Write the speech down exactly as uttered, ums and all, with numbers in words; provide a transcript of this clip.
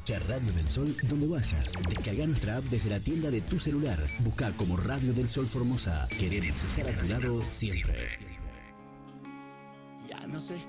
Escucha Radio del Sol donde vayas. Descarga nuestra app desde la tienda de tu celular. Busca como Radio del Sol Formosa. Queremos estar a tu lado siempre. Ya no sé